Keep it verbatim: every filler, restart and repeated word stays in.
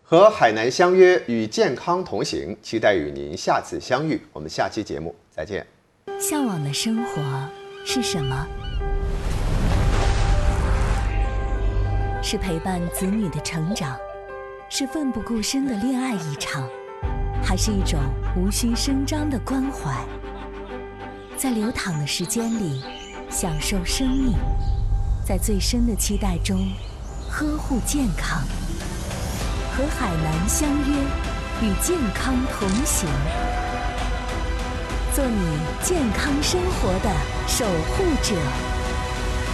和海南相约，与健康同行，期待与您下次相遇。我们下期节目再见。 向往的生活是什么？是陪伴子女的成长，是奋不顾身的恋爱一场，还是一种无需声张的关怀？在流淌的时间里，享受生命，在最深的期待中，呵护健康。和海南相约，与健康同行，做你健康生活的守护者。